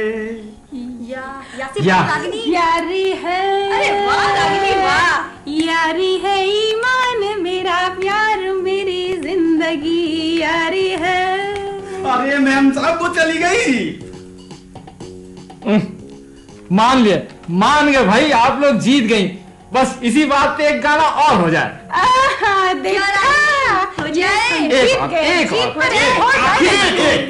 यारी है। अरे वाह रागिनी वाह। यारी है ईमान मेरा, प्यार मेरी जिंदगी यारी है। अरे मैम साहब वो चली गई। मान गए भाई, आप लोग जीत गई। बस इसी बात पे एक गाना और हो जाए। देखा हो जाए। एक